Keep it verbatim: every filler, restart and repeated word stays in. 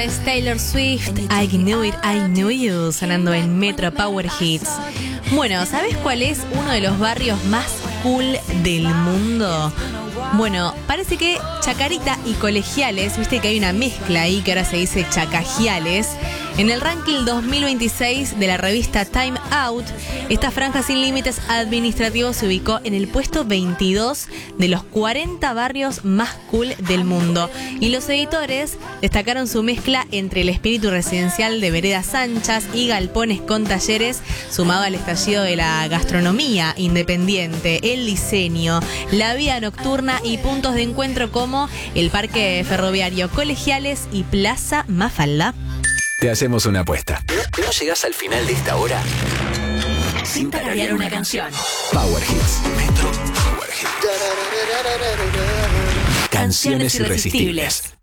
Es Taylor Swift, I Knew It, I Knew You, sonando en Metro Power Hits. Bueno, ¿sabes cuál es uno de los barrios más cool del mundo? Bueno, parece que Chacarita y Colegiales, viste que hay una mezcla ahí que ahora se dice Chacagiales. En el ranking dos mil veintiséis de la revista Time Out, esta franja sin límites administrativos se ubicó en el puesto veintidós de los cuarenta barrios más cool del mundo. Y los editores destacaron su mezcla entre el espíritu residencial de veredas anchas y galpones con talleres, sumado al estallido de la gastronomía independiente, el diseño, la vida nocturna y puntos de encuentro como el Parque Ferroviario Colegiales y Plaza Mafalda. Te hacemos una apuesta. ¿No, no llegás al final de esta hora sin tararear una canción? Power Hits. Metro Power Hits. Canciones irresistibles.